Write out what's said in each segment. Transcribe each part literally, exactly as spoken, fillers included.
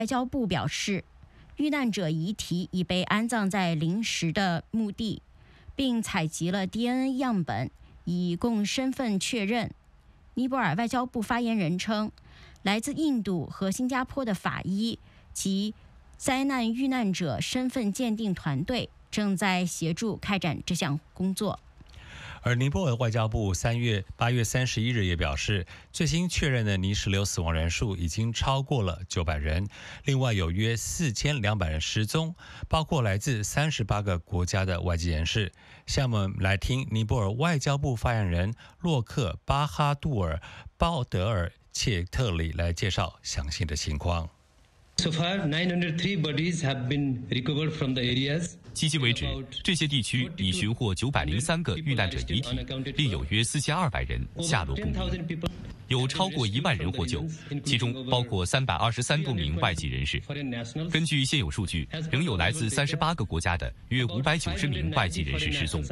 外交部表示，遇难者遗体已被安葬在临时的墓地，并采集了 D N A 样本，以供身份确认。尼泊尔外交部发言人称，来自印度和新加坡的法医及灾难遇难者身份鉴定团队正在协助开展这项工作。 而尼泊尔外交部三月八月三十一日也表示，最新确认的泥石流死亡人数已经超过了九百人，另外有约四千两百人失踪，包括来自三十八个国家的外籍人士。下面来听尼泊尔外交部发言人洛克巴哈杜尔鲍德尔切特里来介绍详细的情况。 So far, nine hundred three bodies have been recovered from the areas. 迄今为止，这些地区已寻获九百零三个遇难者遗体，另有约四千二百人下落不明，有超过一万人获救，其中包括三百二十三多名外籍人士。根据现有数据，仍有来自三十八个国家的约五百九十名外籍人士失踪。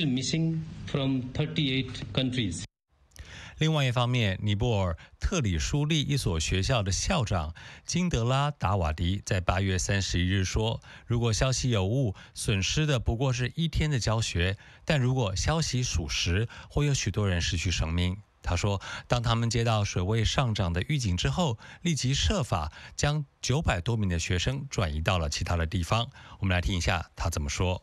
另外一方面，尼泊尔特里舒利一所学校的校长金德拉达瓦迪在八月三十一日说，如果消息有误，损失的不过是一天的教学，但如果消息属实，会有许多人失去生命。他说，当他们接到水位上涨的预警之后，立即设法将九百多名的学生转移到了其他的地方。我们来听一下他怎么说。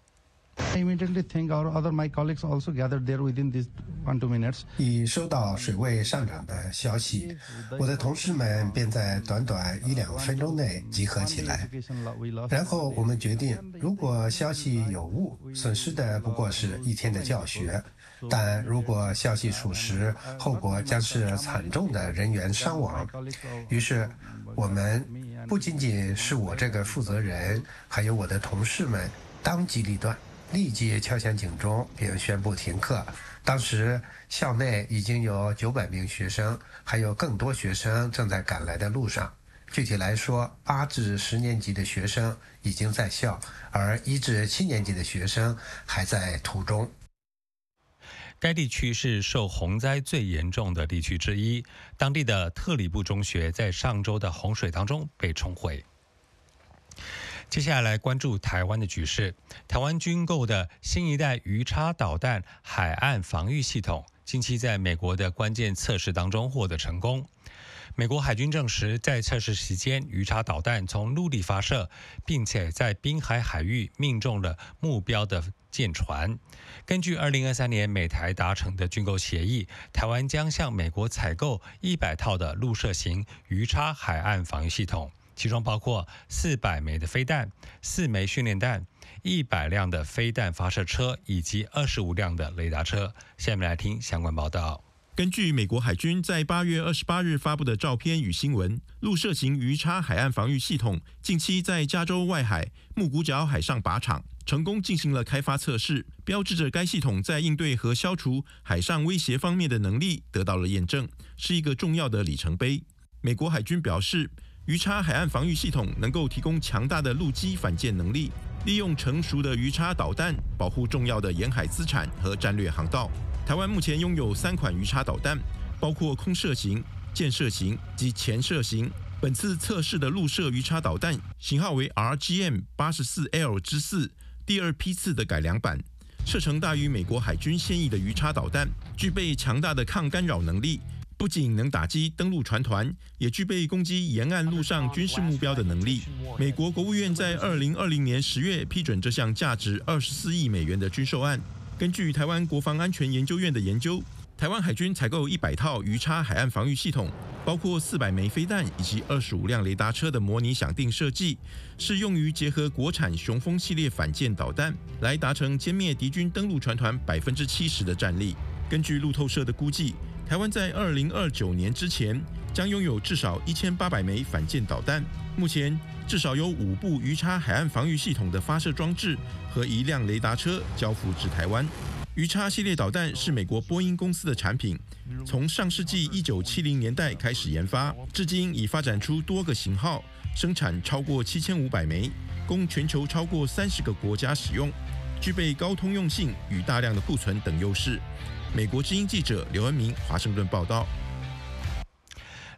I immediately think our other my colleagues also gathered there within these one two minutes. 已收到水位上涨的消息，我的同事们便在短短一两分钟内集合起来。然后我们决定，如果消息有误，损失的不过是一天的教学；但如果消息属实，后果将是惨重的人员伤亡。于是，我们不仅仅是我这个负责人，还有我的同事们当机立断。立即敲响警钟，并宣布停课。当时校内已经有九百名学生，还有更多学生正在赶来的路上。具体来说，八至十年级的学生已经在校，而一至七年级的学生还在途中。 该地区是受洪灾最严重的地区之一，当地的特里布中学在上周的洪水当中被冲毁。接下来关注台湾的局势。台湾军购的新一代鱼叉导弹海岸防御系统，近期在美国的关键测试当中获得成功。美国海军证实，在测试期间，鱼叉导弹从陆地发射，并且在滨海海域命中了目标的舰船。根据二零二三年美台达成的军购协议，台湾将向美国采购一百套的陆射型鱼叉海岸防御系统。其中包括四百枚的飞弹、四枚训练弹、一百辆的飞弹发射车以及二十五辆的雷达车。下面来听相关报道。 根据美国海军在八月二十八日发布的照片与新闻，陆射型鱼叉海岸防御系统近期在加州外海木谷角海上靶场成功进行了开发测试，标志着该系统在应对和消除海上威胁方面的能力得到了验证，是一个重要的里程碑。美国海军表示，鱼叉海岸防御系统能够提供强大的陆基反舰能力，利用成熟的鱼叉导弹保护重要的沿海资产和战略航道。台湾目前拥有三款鱼叉导弹，包括空射型、箭射型及潜射型。本次测试的陆射鱼叉导弹型号为 R G M 八十四 L 之四，第二批次的改良版，射程大于美国海军现役的鱼叉导弹，具备强大的抗干扰能力。不仅能打击登陆船团，也具备攻击沿岸陆上军事目标的能力。美国国务院在二零二零年十月批准这项价值二十四亿美元的军售案。根据台湾国防安全研究院的研究，台湾海军采购一百套鱼叉海岸防御系统，包括四百枚飞弹以及二十五辆雷达车的模拟想定设计，是用于结合国产雄风系列反舰导弹，来达成歼灭敌军登陆船团百分之七十的战力。根据路透社的估计，台湾在二零二九年之前将拥有至少一千八百枚反舰导弹。目前至少有五部鱼叉海岸防御系统的发射装置和一辆雷达车交付至台湾。鱼叉系列导弹是美国波音公司的产品，从上世纪一九七零年代开始研发，至今已发展出多个型号，生产超过七千五百枚，供全球超过三十个国家使用，具备高通用性与大量的库存等优势。美国之音记者刘恩明华盛顿报道。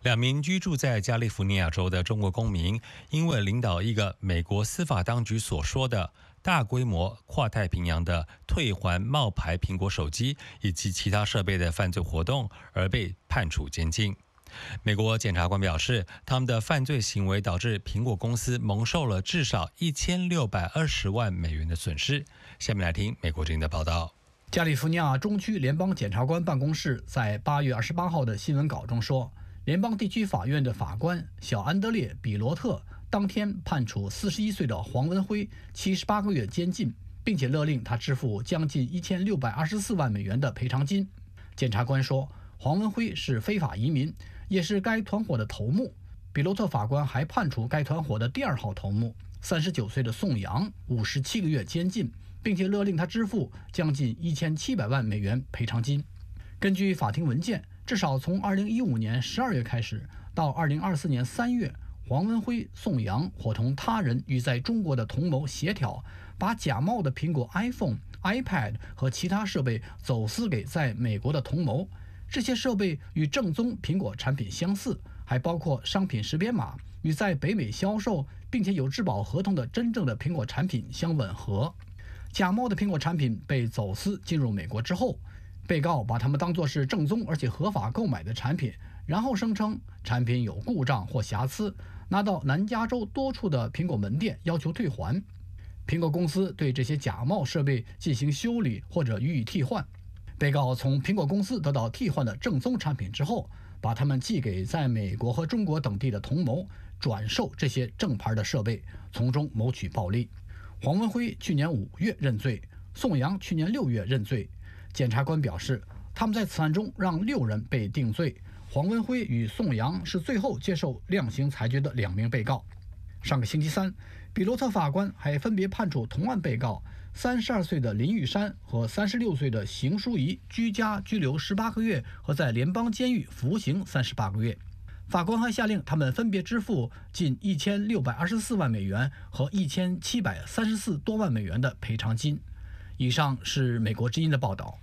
两名居住在加利福尼亚州的中国公民，因为领导一个美国司法当局所说的大规模跨太平洋的退还冒牌苹果手机以及其他设备的犯罪活动而被判处监禁。美国检察官表示，他们的犯罪行为导致苹果公司蒙受了至少一千六百二十万美元的损失。下面来听美国之音的报道。 加利福尼亚中区联邦检察官办公室在八月二十八号的新闻稿中说，联邦地区法院的法官小安德烈·比罗特当天判处四十一岁的黄文辉七十八个月监禁，并且勒令他支付将近一千六百二十四万美元的赔偿金。检察官说，黄文辉是非法移民，也是该团伙的头目。比罗特法官还判处该团伙的第二号头目三十九岁的宋阳五十七个月监禁，并且勒令他支付将近一千七百万美元赔偿金。根据法庭文件，至少从二零一五年十二月开始到二零二四年三月，黄文辉、宋阳伙同他人与在中国的同谋协调，把假冒的苹果 iPhone、iPad 和其他设备走私给在美国的同谋。这些设备与正宗苹果产品相似，还包括商品识别码，与在北美销售并且有质保合同的真正的苹果产品相吻合。假冒的苹果产品被走私进入美国之后，被告把它们当作是正宗而且合法购买的产品，然后声称产品有故障或瑕疵，拿到南加州多处的苹果门店要求退还。苹果公司对这些假冒设备进行修理或者予以替换。被告从苹果公司得到替换的正宗产品之后，把它们寄给在美国和中国等地的同谋，转售这些正牌的设备，从中谋取暴利。黄文辉去年五月认罪，宋阳去年六月认罪。检察官表示，他们在此案中让六人被定罪，黄文辉与宋阳是最后接受量刑裁决的两名被告。上个星期三，比罗特法官还分别判处同案被告三十二岁的林玉山和三十六岁的邢淑仪居家拘留十八个月和在联邦监狱服刑三十八个月。法官还下令他们分别支付近一千六百二十四万美元和一千七百三十四多万美元的赔偿金。以上是美国之音的报道。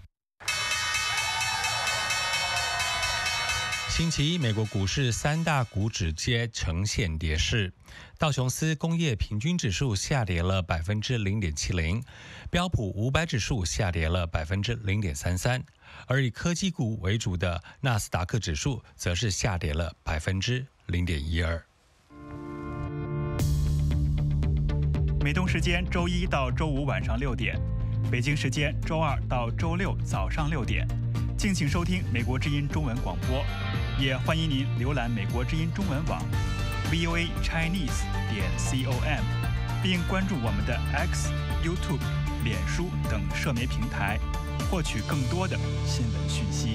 星期一，美国股市三大股指皆呈现跌势，道琼斯工业平均指数下跌了百分之零点七零，标普五百指数下跌了百分之零点三三，而以科技股为主的纳斯达克指数则是下跌了百分之零点一二。 美东时间周一到周五晚上六点，北京时间周二到周六早上六点，敬请收听美国之音中文广播，也欢迎您浏览美国之音中文网 v o a chinese 点 com， 并关注我们的 X、YouTube、脸书等社媒平台，获取更多的新闻讯息。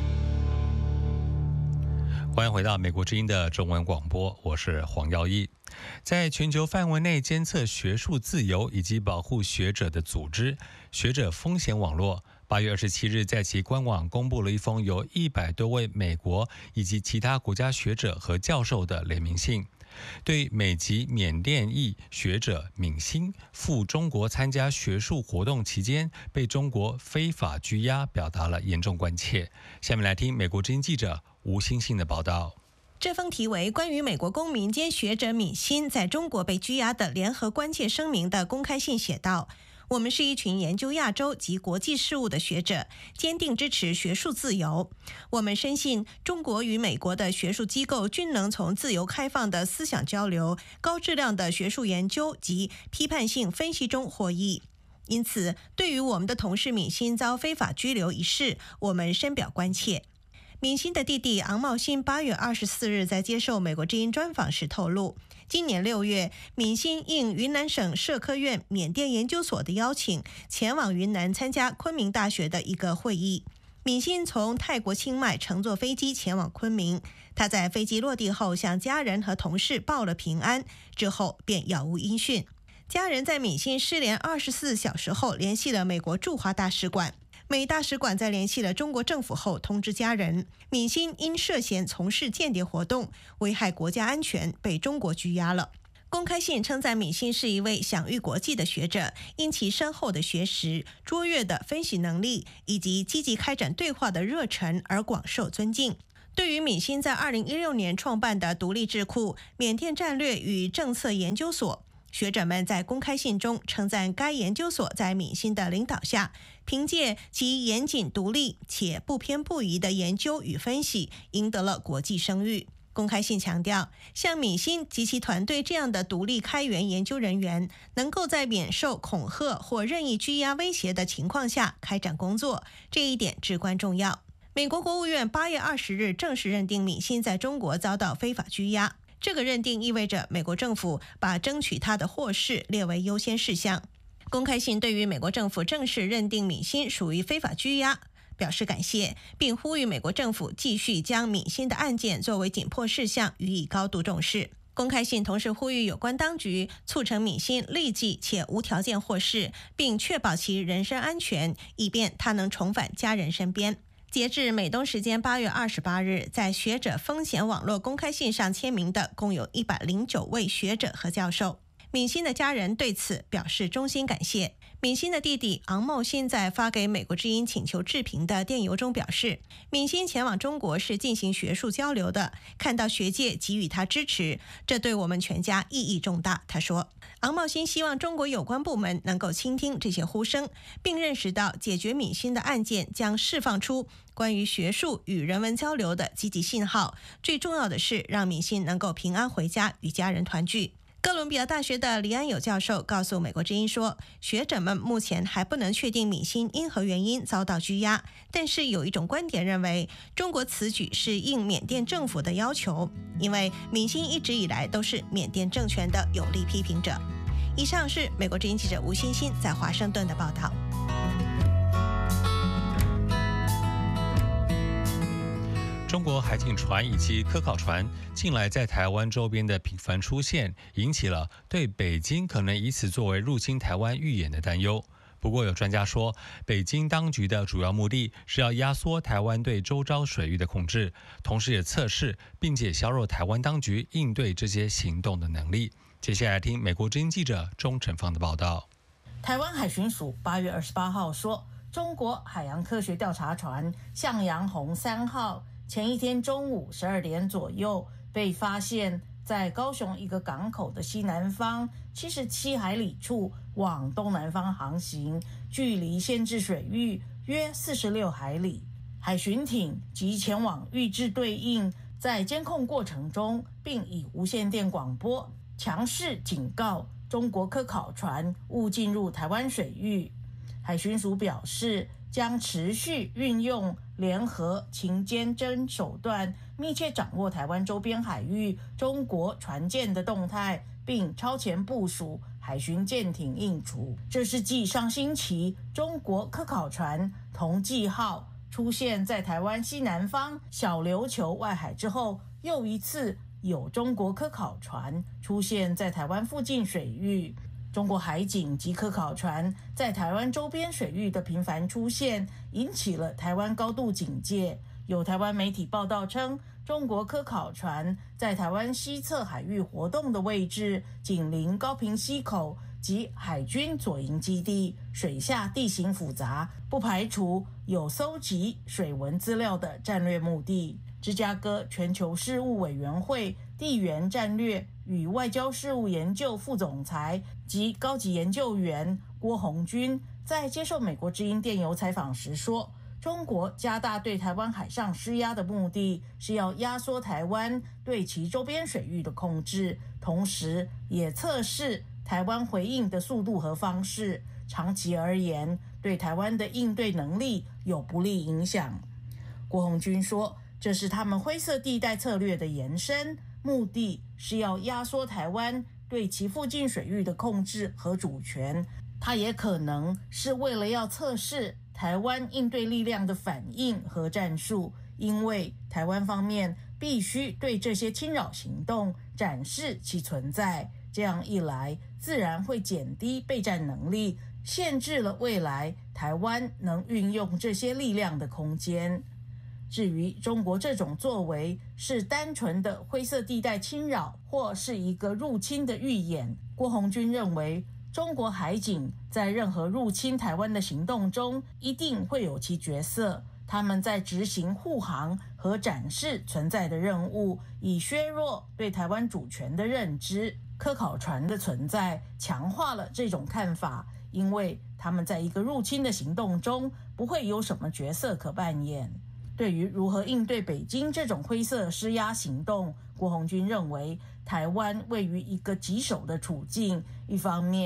欢迎回到美国之音的中文广播，我是黄耀义。在全球范围内监测学术自由以及保护学者的组织学者风险网络，八月二十七日在其官网公布了一封由一百多位美国以及其他国家学者和教授的联名信，对美籍缅甸裔学者敏欣赴中国参加学术活动期间被中国非法拘押表达了严重关切。下面来听美国之音记者吴欣欣的报道。 这封题为《关于美国公民兼学者敏欣在中国被拘押的联合关切声明》的公开信写道：我们是一群研究亚洲及国际事务的学者，坚定支持学术自由。我们深信中国与美国的学术机构均能从自由开放的思想交流、高质量的学术研究及批判性分析中获益。因此，对于我们的同事敏欣遭非法拘留一事，我们深表关切。敏欣的弟弟昂茂欣八月二十四日在接受美国之音专访时透露，今年六月，敏欣应云南省社科院缅甸研究所的邀请，前往云南参加昆明大学的一个会议。敏欣从泰国清迈乘坐飞机前往昆明，他在飞机落地后向家人和同事报了平安，之后便杳无音讯。家人在敏欣失联二十四小时后联系了美国驻华大使馆。美大使馆在联系了中国政府后通知家人，敏欣因涉嫌从事间谍活动，危害国家安全，被中国拘押了。公开信称赞敏欣是一位享誉国际的学者，因其深厚的学识、卓越的分析能力以及积极开展对话的热忱而广受尊敬。 对于闵欣在二零一六年创办的独立智库缅甸战略与政策研究所，学者们在公开信中称赞该研究所在闵欣的领导下，凭借其严谨独立且不偏不倚的研究与分析，赢得了国际声誉。公开信强调，像闵欣及其团队这样的独立开源研究人员，能够在免受恐吓或任意拘押威胁的情况下开展工作，这一点至关重要。美国国务院八月二十日正式认定闵欣在中国遭到非法拘押，这个认定意味着美国政府把争取他的获释列为优先事项。公开信对于美国政府正式认定闵欣属于非法拘押表示感谢，并呼吁美国政府继续将闵欣的案件作为紧迫事项予以高度重视。公开信同时呼吁有关当局促成闵欣立即且无条件获释，并确保其人身安全，以便他能重返家人身边。截至美东时间八月二十八日，在学者风险网络公开信上签名的共有一百零九位学者和教授。闵欣的家人对此表示衷心感谢。闵欣的弟弟昂茂欣在发给美国之音请求置评的电邮中表示，闵欣前往中国是进行学术交流的，看到学界给予他支持，这对我们全家意义重大。他说，昂茂欣希望中国有关部门能够倾听这些呼声，并认识到解决闵欣的案件将释放出关于学术与人文交流的积极信号，最重要的是让闵欣能够平安回家与家人团聚。哥伦比亚大学的黎安友教授告诉美国之音说，学者们目前还不能确定闵欣因何原因遭到拘押，但是有一种观点认为，中国此举是应缅甸政府的要求，因为闵欣一直以来都是缅甸政权的有力批评者。以上是美国之音记者吴欣欣在华盛顿的报道。 中国海警船以及科考船近来在台湾周边的频繁出现，引起了对北京可能以此作为入侵台湾预演的担忧。不过有专家说，北京当局的主要目的是要压缩台湾对周遭水域的控制，同时也测试并且削弱台湾当局应对这些行动的能力。接下来听美国之音记者钟成芳的报道。 台湾海巡署八月二十八号说，中国海洋科学调查船向阳红三号前一天中午十二点左右被发现在高雄一个港口的西南方七十七海里处往东南方航行，距离限制水域约四十六海里。海巡艇即前往预置对应，在监控过程中并以无线电广播强势警告中国科考船勿进入台湾水域。海巡署表示，将持续运用联合情监侦手段，密切掌握台湾周边海域中国船舰的动态，并超前部署海巡舰艇应处。这是继上星期中国科考船同济号出现在台湾西南方小琉球外海之后，又一次有中国科考船出现在台湾附近水域。中国海警及科考船在台湾周边水域的频繁出现，引起了台湾高度警戒。有台湾媒体报道称，中国科考船在台湾西侧海域活动的位置紧邻高屏溪口及海军左营基地，水下地形复杂，不排除有搜集水文资料的战略目的。芝加哥全球事务委员会地缘战略与外交事务研究副总裁及高级研究员郭红军在接受美国之音电邮采访时说，中国加大对台湾海上施压的目的是要压缩台湾对其周边水域的控制，同时也测试台湾回应的速度和方式，长期而言对台湾的应对能力有不利影响。郭红军说，这是他们灰色地带策略的延伸，目的是要压缩台湾对其附近水域的控制和主权。它也可能是为了要测试台湾应对力量的反应和战术，因为台湾方面必须对这些侵扰行动展示其存在，这样一来自然会减低备战能力，限制了未来台湾能运用这些力量的空间。至于中国这种作为是单纯的灰色地带侵扰，或是一个入侵的预演，郭红军认为，中国海警在任何入侵台湾的行动中一定会有其角色， 他们在执行护航和展示存在的任务，以削弱对台湾主权的认知。科考船的存在强化了这种看法，因为他们在一个入侵的行动中不会有什么角色可扮演。对于如何应对北京这种灰色施压行动，郭红军认为台湾位于一个棘手的处境，一方面